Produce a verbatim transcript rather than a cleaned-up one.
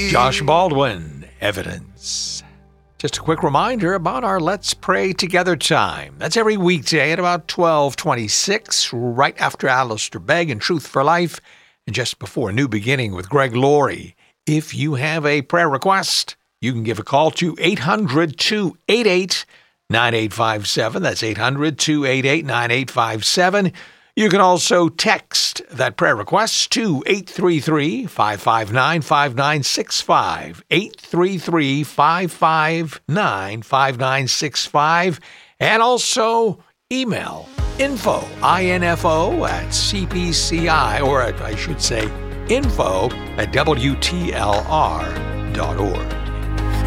Josh Baldwin, Evidence. Just a quick reminder about our Let's Pray Together time. That's every weekday at about twelve twenty-six, right after Alistair Begg and Truth for Life, and just before New Beginning with Greg Laurie. If you have a prayer request, you can give a call to eight hundred, two eight eight, nine eight five seven. That's eight hundred, two eight eight, nine eight five seven. You can also text that prayer request to eight three three, five five nine, five nine six five, eight three three, five five nine, five nine six five, and also email info, I N F O, at C P C I, or at, I should say, info at W T L R dot org.